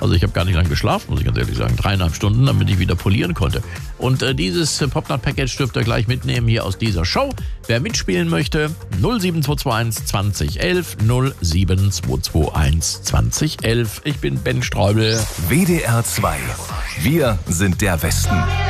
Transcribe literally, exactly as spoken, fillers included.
Also ich habe gar nicht lange geschlafen, muss ich ganz ehrlich sagen. Dreieinhalb Stunden, damit ich wieder polieren konnte. Und äh, dieses äh, Popnut-Package dürft ihr gleich mitnehmen hier aus dieser Show. Wer mitspielen möchte, null sieben zwei zwei eins zwanzig elf, null sieben zwei zwei eins zwanzig elf. Ich bin Ben Streubel. W D R zwei. Wir sind der Westen.